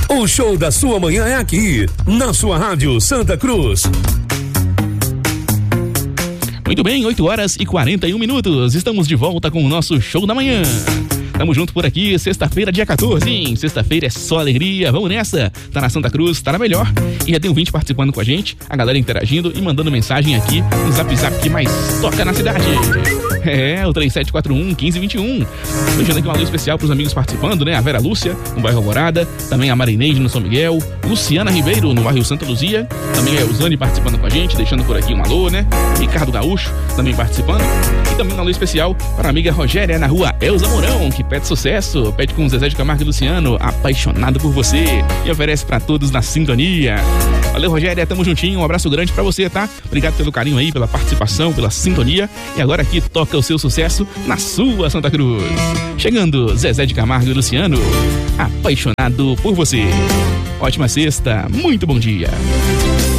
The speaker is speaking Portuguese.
O show da sua manhã é aqui, na sua rádio Santa Cruz. Muito bem, 8h41. Estamos de volta com o nosso show da manhã. Tamo junto por aqui, sexta-feira, dia 14, hein? Sexta-feira é só alegria, vamos nessa. Tá na Santa Cruz, tá na melhor. E já tem um 20 participando com a gente, a galera interagindo e mandando mensagem aqui no Zap Zap que mais toca na cidade. É, o 3741-1521. Deixando aqui um alô especial pros amigos participando, né? A Vera Lúcia, no bairro Alvorada, também a Marineide no São Miguel, Luciana Ribeiro, no bairro Santa Luzia, também a Eusane participando com a gente, deixando por aqui um alô, né? Ricardo Gaúcho também participando. E também um alô especial para a amiga Rogéria, na rua Elza Mourão, que pede sucesso, pede com Zezé de Camargo e Luciano, apaixonado por você, e oferece para todos na sintonia. Valeu, Rogéria, tamo juntinho, um abraço grande pra você, tá? Obrigado pelo carinho aí, pela participação, pela sintonia. E agora aqui toca o seu sucesso na sua Santa Cruz. Chegando, Zezé de Camargo e Luciano, apaixonado por você. Ótima sexta, muito bom dia.